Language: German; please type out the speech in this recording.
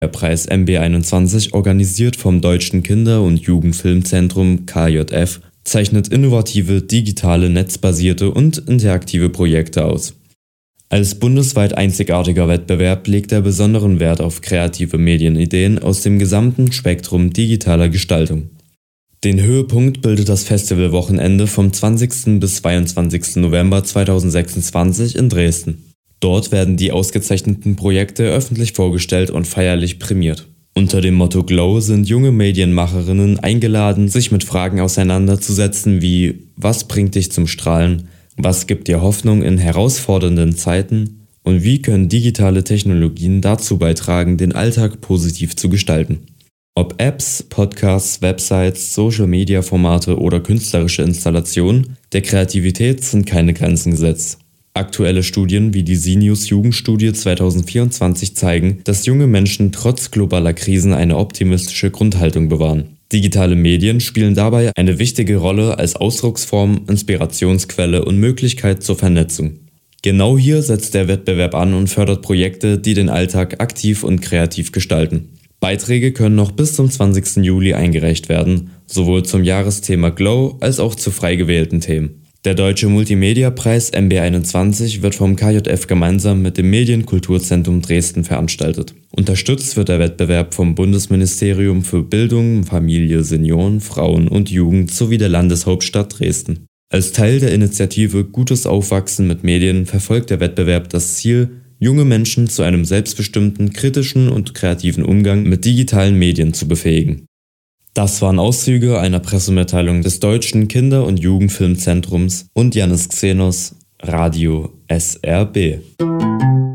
Der Preis MB21, organisiert vom Deutschen Kinder- und Jugendfilmzentrum KJF, zeichnet innovative, digitale, netzbasierte und interaktive Projekte aus. Als bundesweit einzigartiger Wettbewerb legt er besonderen Wert auf kreative Medienideen aus dem gesamten Spektrum digitaler Gestaltung. Den Höhepunkt bildet das Festivalwochenende vom 20. bis 22. November 2026 in Dresden. Dort werden die ausgezeichneten Projekte öffentlich vorgestellt und feierlich prämiert. Unter dem Motto Glow sind junge Medienmacherinnen eingeladen, sich mit Fragen auseinanderzusetzen wie: Was bringt dich zum Strahlen? Was gibt dir Hoffnung in herausfordernden Zeiten? Und wie können digitale Technologien dazu beitragen, den Alltag positiv zu gestalten? Ob Apps, Podcasts, Websites, Social-Media-Formate oder künstlerische Installationen, der Kreativität sind keine Grenzen gesetzt. Aktuelle Studien wie die SINIUS Jugendstudie 2024 zeigen, dass junge Menschen trotz globaler Krisen eine optimistische Grundhaltung bewahren. Digitale Medien spielen dabei eine wichtige Rolle als Ausdrucksform, Inspirationsquelle und Möglichkeit zur Vernetzung. Genau hier setzt der Wettbewerb an und fördert Projekte, die den Alltag aktiv und kreativ gestalten. Beiträge können noch bis zum 20. Juli eingereicht werden, sowohl zum Jahresthema Glow als auch zu frei gewählten Themen. Der Deutsche Multimedia-Preis MB21 wird vom KJF gemeinsam mit dem Medienkulturzentrum Dresden veranstaltet. Unterstützt wird der Wettbewerb vom Bundesministerium für Bildung, Familie, Senioren, Frauen und Jugend sowie der Landeshauptstadt Dresden. Als Teil der Initiative Gutes Aufwachsen mit Medien verfolgt der Wettbewerb das Ziel, junge Menschen zu einem selbstbestimmten, kritischen und kreativen Umgang mit digitalen Medien zu befähigen. Das waren Auszüge einer Pressemitteilung des Deutschen Kinder- und Jugendfilmzentrums und Jannis Xenos, Radio SRB.